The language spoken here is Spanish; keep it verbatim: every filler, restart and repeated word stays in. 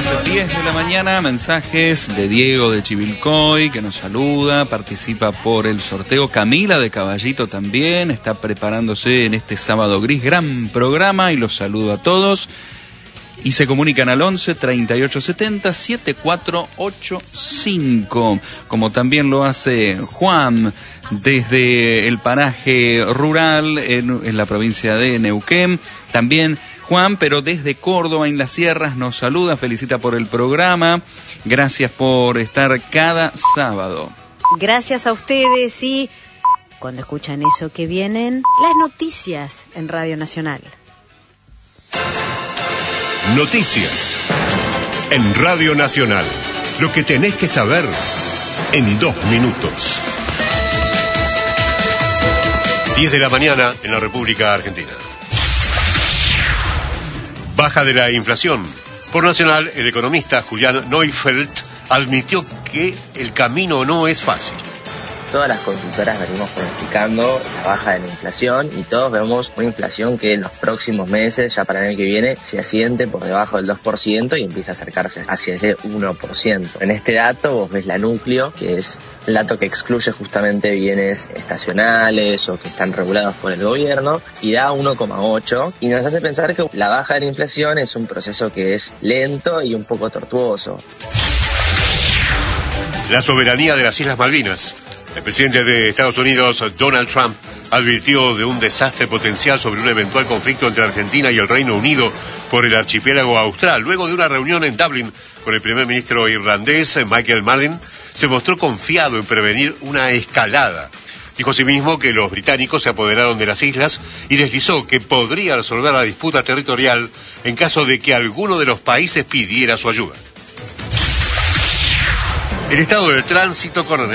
las diez de la mañana, mensajes de Diego de Chivilcoy, que nos saluda, participa por el sorteo. Camila de Caballito también está preparándose en este sábado gris, gran programa, y los saludo a todos. Y se comunican al once, treinta y ocho setenta, setenta y cuatro ochenta y cinco, como también lo hace Juan desde el paraje rural en, en la provincia de Neuquén. También Juan, pero desde Córdoba, en las sierras, nos saluda, felicita por el programa. Gracias por estar cada sábado. Gracias a ustedes, y cuando escuchan eso que vienen, las noticias en Radio Nacional. Noticias en Radio Nacional. Lo que tenés que saber en dos minutos. diez de la mañana en la República Argentina. Baja de la inflación. Por Nacional, el economista Julián Neufeld admitió que el camino no es fácil. Todas las consultoras venimos pronosticando la baja de la inflación y todos vemos una inflación que en los próximos meses, ya para el año que viene, se asiente por debajo del dos por ciento y empieza a acercarse hacia el uno por ciento. En este dato vos ves la núcleo, que es el dato que excluye justamente bienes estacionales o que están regulados por el gobierno, y da uno coma ocho, y nos hace pensar que la baja de la inflación es un proceso que es lento y un poco tortuoso. La soberanía de las Islas Malvinas. El presidente de Estados Unidos, Donald Trump, advirtió de un desastre potencial sobre un eventual conflicto entre Argentina y el Reino Unido por el archipiélago austral. Luego de una reunión en Dublín con el primer ministro irlandés, Michael Martin, se mostró confiado en prevenir una escalada. Dijo asimismo que los británicos se apoderaron de las islas y deslizó que podría resolver la disputa territorial en caso de que alguno de los países pidiera su ayuda. El estado del tránsito con